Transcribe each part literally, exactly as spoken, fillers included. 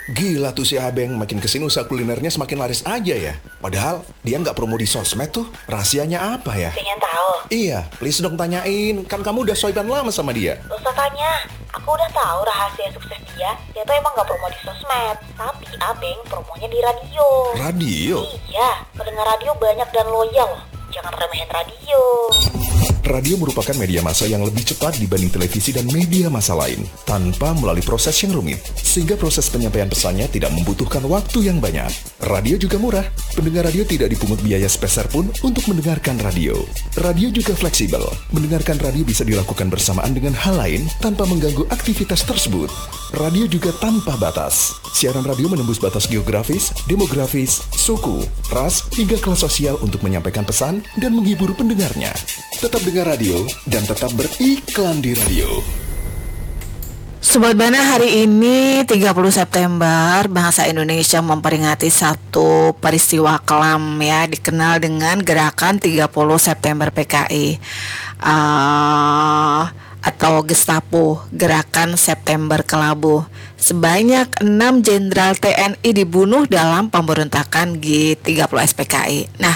Gila tuh si Abeng, makin kesini usaha kulinernya semakin laris aja ya. Padahal dia nggak promo di sosmed tuh. Rahasianya apa ya? Pengen tahu? Iya, please dong tanyain. Kan kamu udah soiban lama sama dia. Gak usah tanya. Aku udah tahu rahasia sukses dia. Dia tuh emang nggak promo di sosmed. Tapi Abeng promonya di radio. Radio? Iya, pendengar radio banyak dan loyal loh. Jangan remehin radio. Radio merupakan media massa yang lebih cepat dibanding televisi dan media massa lain, tanpa melalui proses yang rumit, sehingga proses penyampaian pesannya tidak membutuhkan waktu yang banyak. Radio juga murah, pendengar radio tidak dipungut biaya sepeser pun untuk mendengarkan radio. Radio juga fleksibel, mendengarkan radio bisa dilakukan bersamaan dengan hal lain tanpa mengganggu aktivitas tersebut. Radio juga tanpa batas. Siaran radio menembus batas geografis, demografis, suku, ras, hingga kelas sosial untuk menyampaikan pesan dan menghibur pendengarnya. Tetap dengar radio dan tetap beriklan di radio. Sobat Bana, hari ini tiga puluh September bangsa Indonesia memperingati satu peristiwa kelam ya, dikenal dengan gerakan tiga puluh September P K I uh, atau Gestapo, Gerakan September Kelabu. Sebanyak enam jenderal T N I dibunuh dalam pemberontakan G tiga puluh S P K I. Nah,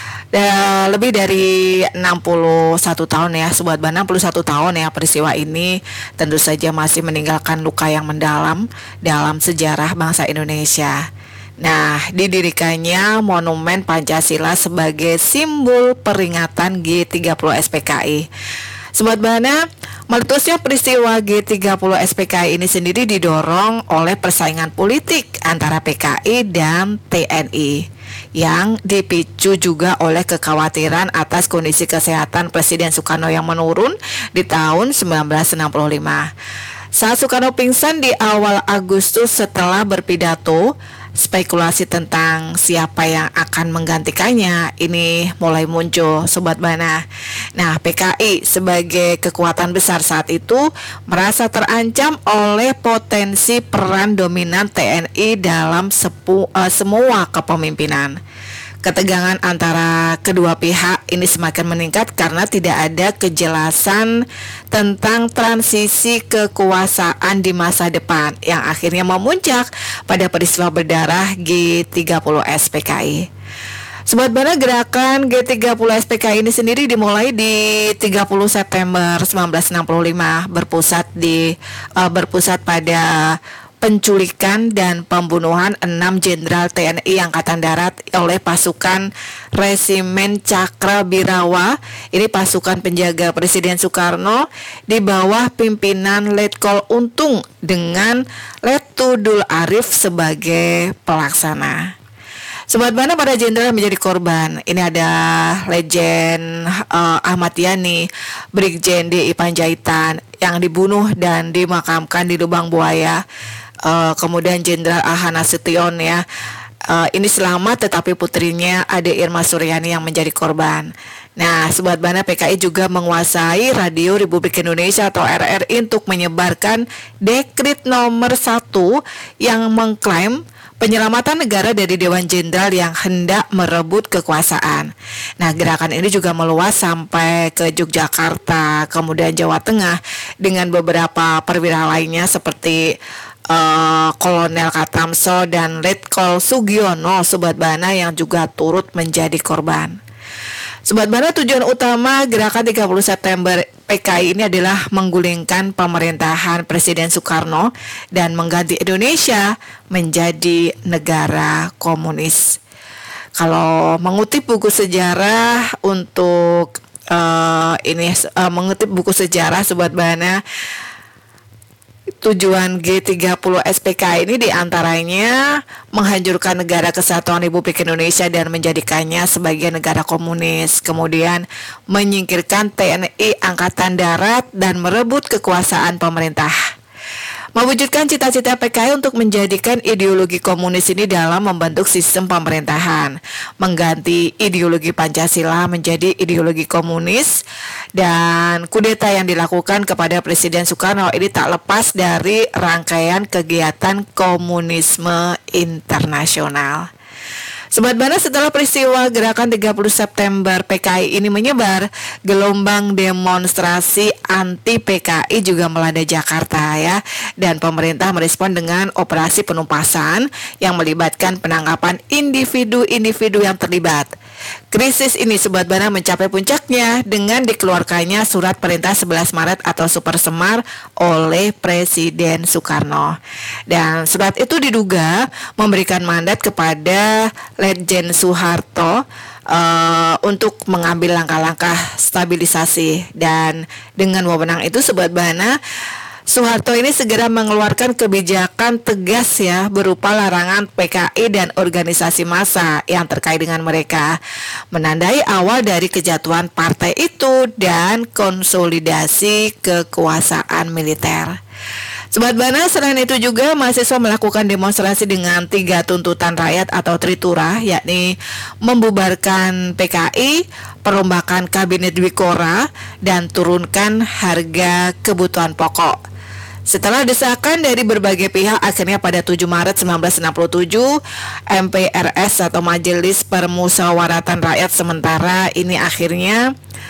Da, lebih dari enam puluh satu tahun ya Sobat Bana, enam puluh satu tahun ya peristiwa ini tentu saja masih meninggalkan luka yang mendalam dalam sejarah bangsa Indonesia. Nah, didirikannya Monumen Pancasila sebagai simbol peringatan G tiga puluh S P K I. Sobat Bana, meletusnya peristiwa G tiga puluh S P K I ini sendiri didorong oleh persaingan politik antara P K I dan T N I yang dipicu juga oleh kekhawatiran atas kondisi kesehatan Presiden Soekarno yang menurun di tahun sembilan belas enam puluh lima. Saat Soekarno pingsan di awal Agustus setelah berpidato, spekulasi tentang siapa yang akan menggantikannya ini mulai muncul Sobat Bana. Nah, P K I sebagai kekuatan besar saat itu merasa terancam oleh potensi peran dominan T N I dalam sepu, uh, semua kepemimpinan. Ketegangan antara kedua pihak ini semakin meningkat karena tidak ada kejelasan tentang transisi kekuasaan di masa depan yang akhirnya memuncak pada peristiwa berdarah G tiga puluh S P K I. Sobat Bana, gerakan G tiga puluh S P K I ini sendiri dimulai di tiga puluh September sembilan belas enam puluh lima, berpusat di uh, berpusat pada penculikan dan pembunuhan enam jenderal T N I Angkatan Darat oleh pasukan Resimen Cakrabirawa. Ini pasukan penjaga Presiden Soekarno di bawah pimpinan Letkol Untung dengan Letudul Arif sebagai pelaksana. Sobat Bana, para jenderal menjadi korban. Ini ada Legend uh, Ahmad Yani, Brigjen D I Panjaitan yang dibunuh dan dimakamkan di Lubang Buaya. Uh, kemudian Jenderal Ahana Sution ya, uh, ini selamat tetapi putrinya Ade Irma Suryani yang menjadi korban. Nah, Sobat Bana, P K I juga menguasai Radio Republik Indonesia atau R R I untuk menyebarkan dekrit nomor satu yang mengklaim penyelamatan negara dari Dewan Jenderal yang hendak merebut kekuasaan. Nah, gerakan ini juga meluas sampai ke Yogyakarta, kemudian Jawa Tengah dengan beberapa perwira lainnya seperti Uh, Kolonel Katamso dan Letkol Sugiono, Sobat Bana, yang juga turut menjadi korban. Sobat Bana, tujuan utama gerakan tiga puluh September P K I ini adalah menggulingkan pemerintahan Presiden Soekarno dan mengganti Indonesia menjadi negara komunis. Kalau mengutip buku sejarah untuk uh, ini uh, mengutip buku sejarah Sobat Bana, tujuan G tiga puluh S P K I ini diantaranya menghancurkan negara kesatuan Republik Indonesia dan menjadikannya sebagai negara komunis, kemudian menyingkirkan T N I Angkatan Darat dan merebut kekuasaan pemerintah. Mewujudkan cita-cita P K I untuk menjadikan ideologi komunis ini dalam membentuk sistem pemerintahan, mengganti ideologi Pancasila menjadi ideologi komunis, dan kudeta yang dilakukan kepada Presiden Soekarno ini tak lepas dari rangkaian kegiatan komunisme internasional. Sobat Bana, setelah peristiwa gerakan tiga puluh September P K I ini menyebar, gelombang demonstrasi anti P K I juga melanda Jakarta ya. Dan pemerintah merespon dengan operasi penumpasan yang melibatkan penangkapan individu-individu yang terlibat. Krisis ini Sobat Bana mencapai puncaknya dengan dikeluarkannya surat perintah sebelas Maret atau Super Semar oleh Presiden Soekarno. Dan surat itu diduga memberikan mandat kepada Letjen Soeharto uh, untuk mengambil langkah-langkah stabilisasi. Dan dengan wewenang itu Sobat Bana, Soeharto ini segera mengeluarkan kebijakan tegas ya berupa larangan P K I dan organisasi massa yang terkait dengan mereka, menandai awal dari kejatuhan partai itu dan konsolidasi kekuasaan militer. Sobat Bana, selain itu juga mahasiswa melakukan demonstrasi dengan tiga tuntutan rakyat atau tritura, yakni membubarkan P K I, perombakan kabinet Dwikora, dan turunkan harga kebutuhan pokok. Setelah desakan dari berbagai pihak, akhirnya pada tujuh Maret seribu sembilan ratus enam puluh tujuh M P R S atau Majelis Permusyawaratan Rakyat Sementara ini akhirnya